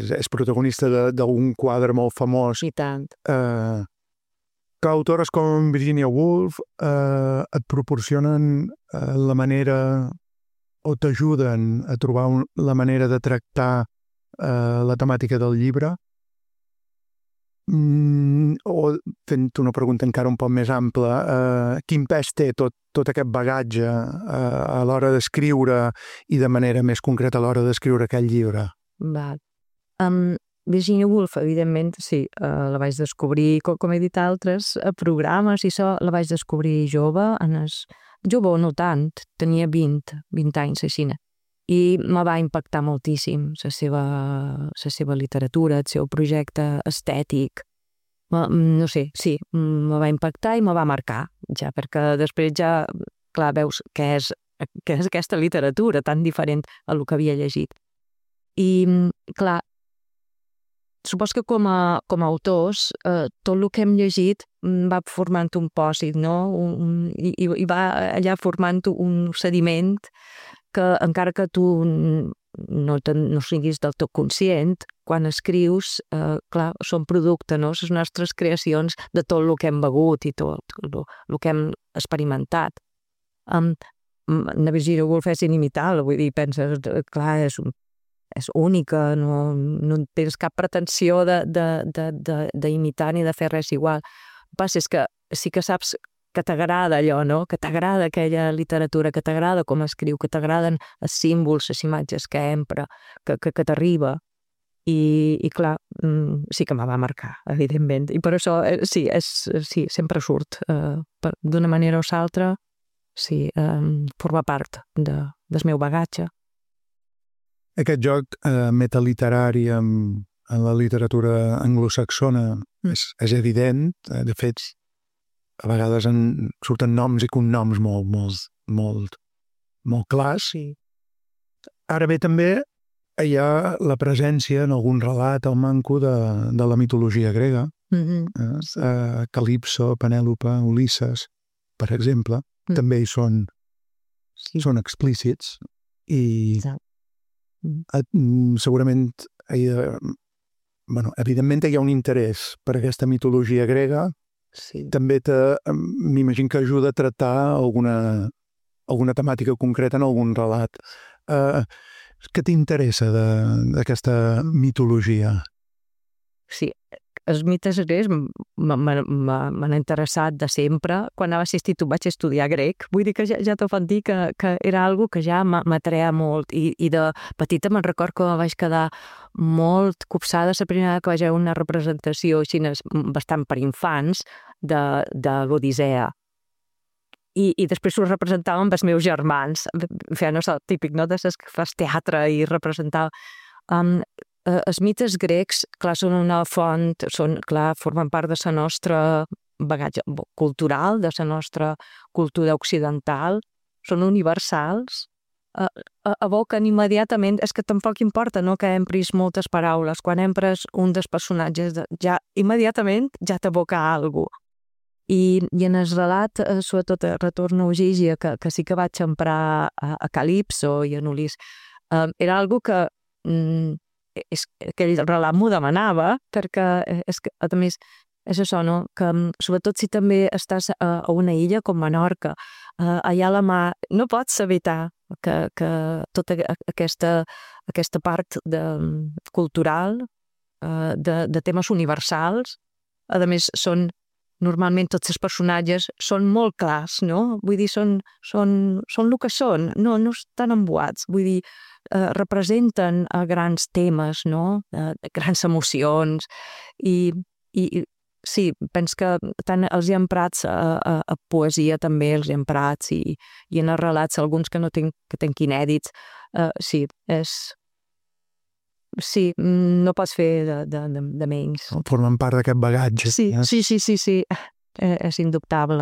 és protagonista d'algun quadre molt famós. I tant. Que autores com Virginia Woolf et proporcionen la manera o t'ajuden a trobar la manera de tractar la temàtica del llibre, o fent una pregunta encara un poc més ampla, quin pes té tot aquest bagatge a l'hora d'escriure i de manera més concreta a l'hora d'escriure aquest llibre? Val. Virginia Woolf, evidentment, sí, la vaig descobrir, com he dit altres, a programes, i això la vaig descobrir jove, jove o no tant, tenia 20 anys, així. I me va impactar moltíssim la seva literatura, el seu projecte estètic. No sé, sí, me va impactar i me va marcar, ja, perquè després ja, clar, veus què és aquesta literatura tan diferent a el que havia llegit. I, clar, supos que com a autors, tot el que hem llegit va formant un pòsit, no? I va allà formant un sediment que, encara que tu no siguis del tot conscient, quan escrius, clar, són producte, no? Les nostres creacions de tot el que hem begut i tot el que hem experimentat. La Virginia Woolf és inimitable, vull dir, penses, clar, és única, no tens cap pretensió d'imitar ni de fer res igual. El que passa és que sí que saps que t'agrada allò, no? Que t'agrada aquella literatura, que t'agrada com escriu, que t'agraden els símbols, les imatges que empra, que t'arriba. I clar, sí que me va marcar, evidentment. I per això, sí, sempre surt. D'una manera o l'altra, sí, forma part del meu bagatge. Aquest joc metaliterari en la literatura anglosaxona és evident. De fet, a vegades surten noms i cognoms molt clars. Sí. Ara bé, també hi ha la presència en algun relat al manco de la mitologia grega. Calipso, Penèlope, Ulisses, per exemple, també hi són explícits i segurament evidentment hi ha un interès per aquesta mitologia grega. Sí. També m'imagino que ajuda a tractar alguna temàtica concreta en algun relat. Què t'interessa d'aquesta mitologia? Sí, els mites grecs m'han interessat de sempre. Quan anava a l'institut vaig estudiar grec. Vull dir que ja t'ho van dir que era algo que ja m'atreia molt. I de petita me'n record que vaig quedar molt copsada la primera vegada que vaig veure una representació així bastant per infants de l'Odissea. I després ho representàvem amb els meus germans. No és el típic, no?, de que fas teatre i representava. Els mites grecs, clar, són una font, formen part de la nostra bagatge cultural, de la nostra cultura occidental, són universals, evoquen immediatament, és que tampoc importa, no?, que empris moltes paraules, quan empres un dels personatges, ja immediatament ja t'evoca alguna cosa. I en el relat, sobretot Retorn a Ogígia, que sí que vaig emprar a Calipso i a Ulisses, era algo que aquell relat m'ho demanava, perquè és que, a més, és això, no?, que sobretot si també estàs a una illa com Menorca, allà a la mà, no pots evitar que tota aquesta part cultural, de temes universals, a més, normalment tots els personatges són molt clars, no? Vull dir, són el que són, no estan embuats, vull dir, representen grans temes, no?, grans emocions, i sí, penso que tant els hi emprats a poesia també, els hi emprats, i en els relats, alguns que tinc inèdits, sí, sí, no pots fer de menys. Formen part d'aquest bagatge. Sí, és indubtable.